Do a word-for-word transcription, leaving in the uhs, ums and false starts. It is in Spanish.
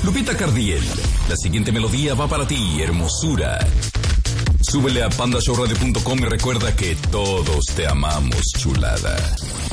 Lupita Cardiel, la siguiente melodía va para ti, hermosura. Súbele a panda show radio punto com y recuerda que todos te amamos, chulada.